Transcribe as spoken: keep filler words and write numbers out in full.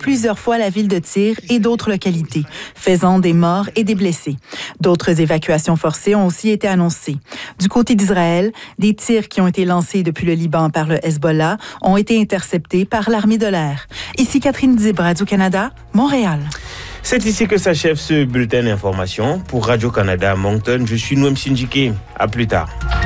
plusieurs fois la ville de Tyr et d'autres localités, faisant des morts et des blessés. D'autres évacuations forcées ont aussi été annoncées. Du côté d'Israël, des tirs qui ont été lancés depuis le Liban par le Hezbollah ont été interceptés par l'armée de l'air. Ici Catherine Dib, Radio-Canada, Montréal. C'est ici que s'achève ce bulletin d'information. Pour Radio-Canada Moncton, je suis Noem Sindjike. À plus tard.